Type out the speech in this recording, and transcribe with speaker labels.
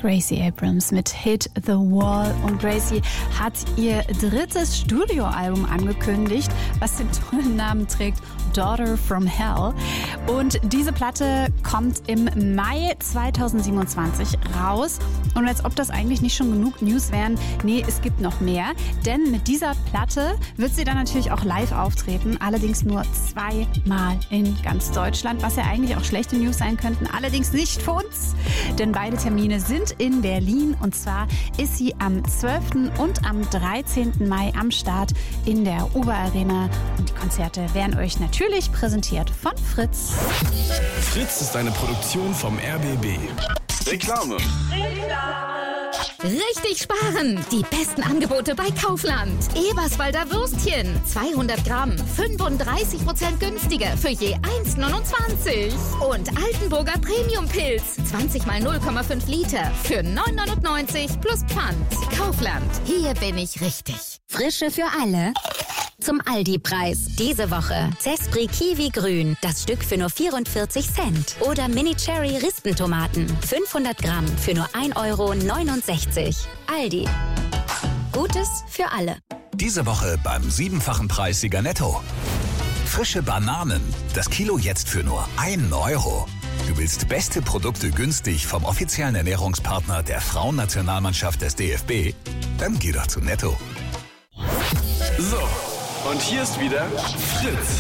Speaker 1: Gracie Abrams mit Hit the Wall. Und Gracie hat ihr drittes Studioalbum angekündigt, was den tollen Namen trägt, Daughter from Hell. Und diese Platte kommt im Mai 2027 raus. Und als ob das eigentlich nicht schon genug News wären, nee, es gibt noch mehr. Denn mit dieser Platte wird sie dann natürlich auch live auftreten, allerdings nur 2-mal in ganz Deutschland, was ja eigentlich auch schlechte News sein könnten, allerdings nicht für uns, denn beide Termine sind in Berlin und zwar ist sie am 12. und am 13. Mai am Start in der Oberarena und die Konzerte werden euch natürlich präsentiert von Fritz.
Speaker 2: Fritz ist eine Produktion vom RBB. Reklame.
Speaker 3: Richtig sparen! Die besten Angebote bei Kaufland. Eberswalder Würstchen, 200 Gramm, 35% günstiger für je 1,29. Und Altenburger Premium-Pilz, 20 mal 0,5 Liter für 9,99 plus Pfand. Kaufland, hier bin ich richtig.
Speaker 4: Frische für alle. Zum Aldi-Preis. Diese Woche Zespri Kiwi Grün, das Stück für nur 44 Cent. Oder Mini Cherry Rispentomaten, 500 Gramm für nur 1,69 €. Aldi. Gutes für alle.
Speaker 5: Diese Woche beim 7-fachen Preis Sieger Netto. Frische Bananen, das Kilo jetzt für nur 1 €. Du willst beste Produkte günstig vom offiziellen Ernährungspartner der Frauennationalmannschaft des DFB? Dann geh doch zu Netto.
Speaker 2: So, und hier ist wieder Fritz.